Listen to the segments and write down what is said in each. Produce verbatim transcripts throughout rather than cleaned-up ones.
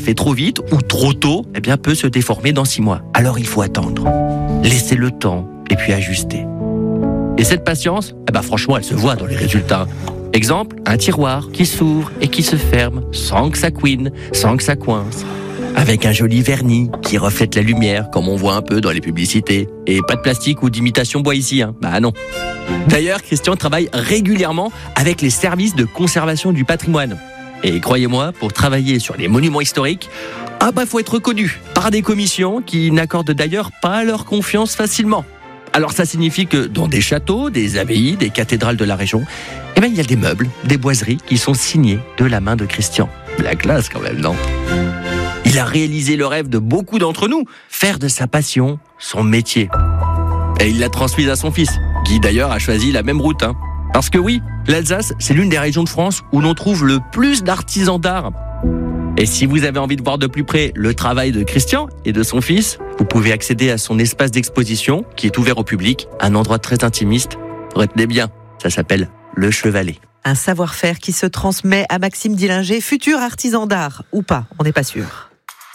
fait trop vite ou trop tôt, eh bien, peut se déformer dans six mois. Alors il faut attendre, laisser le temps et puis ajuster. Et cette patience, eh ben, franchement, elle se voit dans les résultats. Exemple, un tiroir qui s'ouvre et qui se ferme sans que ça couine, sans que ça coince. Avec un joli vernis qui reflète la lumière, comme on voit un peu dans les publicités. Et pas de plastique ou d'imitation bois ici, hein. Bah non. D'ailleurs, Christian travaille régulièrement avec les services de conservation du patrimoine. Et croyez-moi, pour travailler sur les monuments historiques, ah bah faut être reconnu par des commissions qui n'accordent d'ailleurs pas leur confiance facilement. Alors ça signifie que dans des châteaux, des abbayes, des cathédrales de la région, eh ben il y a des meubles, des boiseries qui sont signés de la main de Christian. La classe quand même, non ? Il a réalisé le rêve de beaucoup d'entre nous, faire de sa passion son métier. Et il l'a transmise à son fils, qui d'ailleurs a choisi la même route. Hein. Parce que oui, l'Alsace, c'est l'une des régions de France où l'on trouve le plus d'artisans d'art. Et si vous avez envie de voir de plus près le travail de Christian et de son fils, vous pouvez accéder à son espace d'exposition qui est ouvert au public, un endroit très intimiste. Retenez bien, ça s'appelle Le Chevalet. Un savoir-faire qui se transmet à Maxime Dillinger, futur artisan d'art, ou pas, on n'est pas sûr.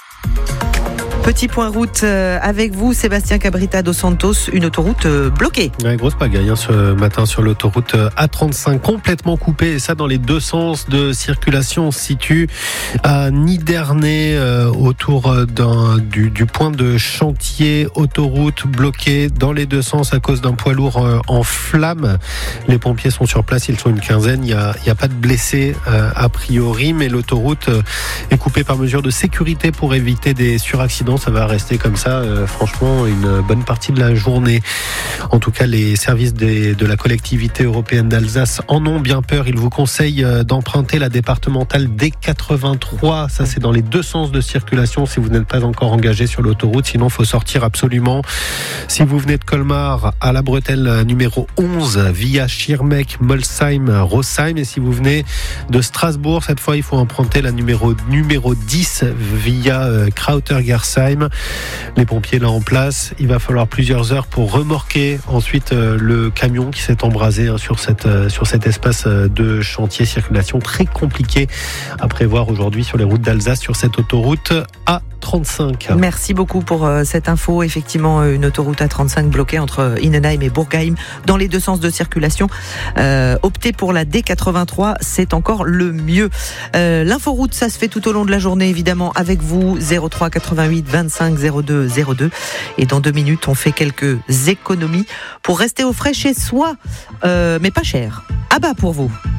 Petit point route avec vous, Sébastien Cabrita dos Santos, une autoroute bloquée. Ouais, grosse pagaille hein, ce matin sur l'autoroute A trente-cinq, complètement coupée, et ça dans les deux sens de circulation. On se situe à Nidernais, euh, autour d'un, du, du point de chantier, autoroute bloquée dans les deux sens à cause d'un poids lourd euh, en flammes. Les pompiers sont sur place, ils sont une quinzaine, il n'y a, a pas de blessés euh, a priori, mais l'autoroute euh, est coupée par mesure de sécurité pour éviter des suraccidents. Ça va rester comme ça, euh, franchement, une bonne partie de la journée. En tout cas, les services des, de la collectivité européenne d'Alsace en ont bien peur. Ils vous conseillent d'emprunter la départementale D quatre-vingt-trois. Ça, c'est dans les deux sens de circulation si vous n'êtes pas encore engagé sur l'autoroute. Sinon, il faut sortir absolument. Si vous venez de Colmar, à la bretelle numéro onze, via Schirmeck, Molsheim, Rosheim. Et si vous venez de Strasbourg, cette fois, il faut emprunter la numéro, numéro dix via euh, Krautergersheim. Les pompiers là en place, il va falloir plusieurs heures pour remorquer ensuite euh, le camion qui s'est embrasé hein, sur, cette, euh, sur cet espace euh, de chantier, circulation très compliquée à prévoir aujourd'hui sur les routes d'Alsace sur cette autoroute A trente-cinq. Merci beaucoup pour euh, cette info. Effectivement, une autoroute A trente-cinq bloquée entre Innenheim et Burgheim dans les deux sens de circulation. Euh, opter pour la D quatre-vingt-trois, c'est encore le mieux. Euh, l'inforoute, ça se fait tout au long de la journée, évidemment, avec vous, zéro trois quatre-vingt-huit vingt-cinq zéro deux zéro deux. Et dans deux minutes, on fait quelques économies pour rester au frais chez soi, euh, mais pas cher. À bas pour vous.